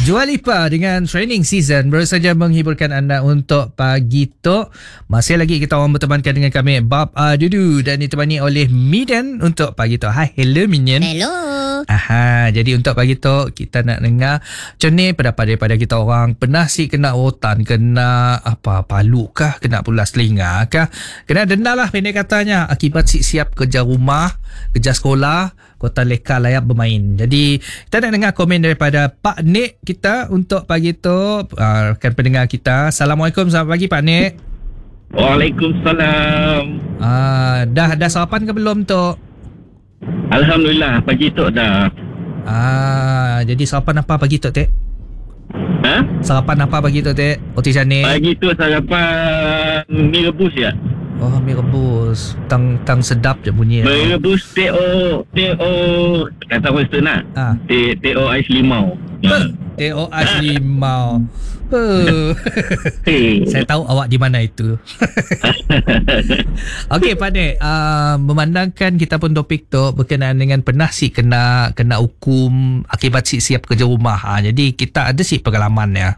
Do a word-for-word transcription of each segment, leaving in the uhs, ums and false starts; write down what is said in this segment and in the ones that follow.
Dua Lipa dengan Training Season baru saja menghiburkan anda untuk pagi tu. Masih lagi kita orang bertemankan dengan kami Bob uh, Dudu dan ditemani oleh Minion untuk pagi tu. Hai, hello Minion. Hello. Aha, jadi untuk pagi tu kita nak dengar macam ni pendapat daripada kita orang. Pernah si kena rotan, kena apa palu kah, kena pula selinga kah, kena denda lah pendek katanya akibat si siap kerja rumah, kerja sekolah, kota leka layak bermain. Jadi kita nak dengar komen daripada Pak Nik kita untuk pagi tu, uh, rekan pendengar kita. Assalamualaikum, selamat pagi Pak Nik. Waalaikumsalam. Uh, dah dah sarapan ke belum tu? Alhamdulillah pagi tu dah. Ah, jadi sarapan apa pagi tu Tek? Ha? Sarapan apa pagi tu Tek? Roti canai. Pagi tu sarapan mi rebus ya. Oh, mi rebus. Tang tang sedap je bunyi. Mi rebus T O T O kata western lah. Ah. T T O ais limau. Ya. T O ais limau. Uh. Hey. Saya tahu awak di mana itu. Okey Pak Nek, uh, memandangkan kita pun topik tu berkenaan dengan pernah si kena kena hukum akibat si siap kerja rumah. Ha, jadi kita ada si pengalaman ya.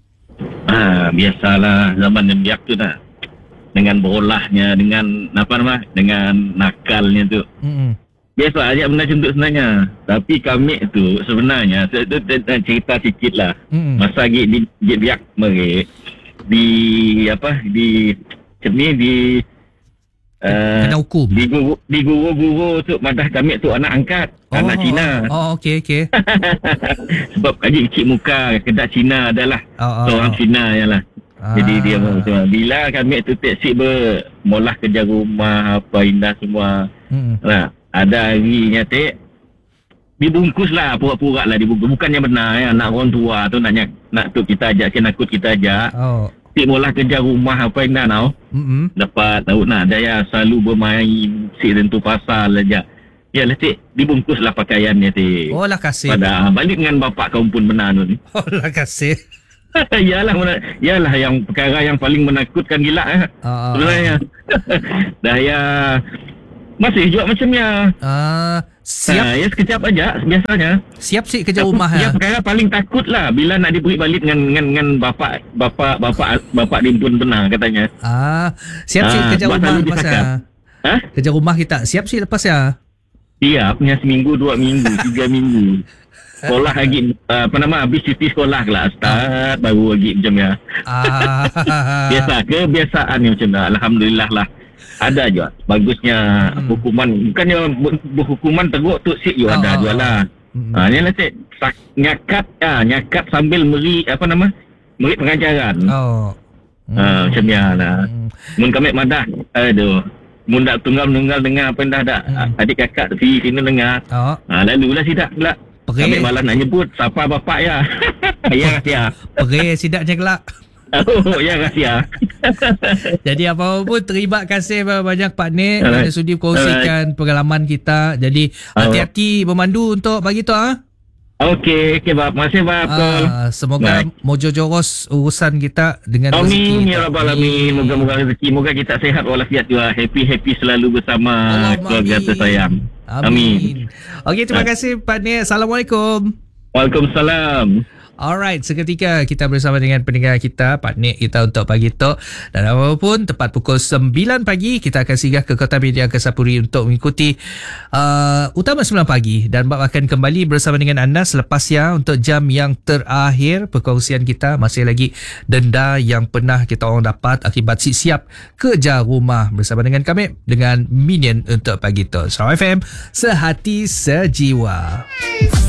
Ah, biasalah zaman yang biak tu dah. Dengan berolahnya, dengan apa nama? Dengan nakalnya tu. Hmm. Biasa aja benda macam tu sebenarnya. Tapi kami tu sebenarnya tu, tu, tu, tu, cerita sikit lah. Mm-mm. Masa lagi di, di biak mereka di apa di macam ni di uh, Kena hukum. di guru di guru-guru tu madah kami tu anak angkat Oh, anak Cina. Oh, okey okey. Sebab lagi kecil muka kedak Cina adalah Oh, oh, seorang oh. Cina ialah. Ah. Jadi dia macam bila kami tu taksi bermolah kerja rumah apa indah semua. Hmm. Nah, ada harinya tek dibungkus lah, pura-pura lah dibungkus. Bukannya benar ya, anak orang tua tu nak nak tu kita ajak, kena nakut kita ajak. Oh. Tik mula kerja rumah apa yang dah tau. Hmm. Dapat tahu nak daya selalu bermain si tentu pasal aja. Ya lah tik dibungkus lah pakaiannya tik. Oh lah kasih. Pada balik dengan bapak kau pun benar tu ni. Oh lah kasih. Yalah yalah yang perkara yang paling menakutkan gila eh. Oh, Sebenarnya. Dah ya masih juga macamnya. Ah, siap. Uh, ya sekejap aja biasanya. Siap sih kerja rumah ya. ya. Perkara paling takut lah bila nak diberi balik dengan dengan, dengan bapak bapak bapak bapak dia pun benar katanya. Ah, siap sih Ah, kerja buat rumah selalu lepas ya. disakap. Ha? Kerja rumah kita siap sih lepas ya. Iya, punya seminggu, dua minggu, tiga minggu. Sekolah lagi uh, apa nama habis cuti sekolah lah start baru lagi macam ya. Ah. Biasa kebiasaan ni macam dah. Alhamdulillah lah. Ada je bagusnya hmm. hukuman, bukannya berhukuman teruk tu sik you oh, ada juga lah. Hmm. Ha ni lah cik nyakat ah nyakat sambil meri apa nama? Meri pengajaran. Oh. Hmm. Ha macam ni lah. Hmm. Mun kami madah aduh. Mun dak tunggal-tunggal dengar apa dah dak hmm. adik kakak si sini dengar. Oh. Ha lalulah sidak pula. Kami malah nak nyebut siapa bapak ya. Ya ya. Pergi sidaknya kelak. Oh ya rahsia. Jadi apa pun terima kasih banyak Pak Nik kerana sudi kongsikan pengalaman kita. Jadi hati-hati memandu untuk pagi tu ah. Okey, okey bab. Masih bab. Ah, semoga Baik. mojo joros urusan kita dengan Amin, rezeki. Amin ya rabbal alamin. Moga-moga rezeki, moga kita sihat walafiat juga. Happy-happy selalu bersama keluarga tersayang. Amin. Amin. Okey, terima kasih Pak Nik. Assalamualaikum. Waalaikumsalam. Alright, seketika kita bersama dengan pendengar kita, Pak Nik kita untuk pagi tu. Dan apapun, tepat pukul sembilan pagi, kita akan singgah ke Kota Media Kesapuri untuk mengikuti uh, Utama sembilan pagi. Dan Bob akan kembali bersama dengan anda selepas ya untuk jam yang terakhir. Perkongsian kita masih lagi denda yang pernah kita orang dapat akibat si siap kerja rumah bersama dengan kami, dengan Minion untuk pagi tu. Sarawak F M, sehati sejiwa.